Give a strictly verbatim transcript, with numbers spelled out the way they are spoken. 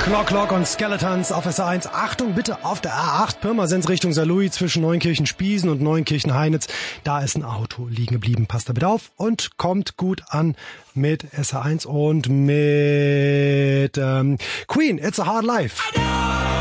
Clock, Clock und Skeletons auf S R eins. Achtung bitte auf der A acht Pirmasens Richtung Saarlouis zwischen Neunkirchen-Spiesen und Neunkirchen-Heinitz. Da ist ein Auto liegen geblieben. Passt da bitte auf und kommt gut an mit S R eins und mit ähm, Queen, It's a Hard Life.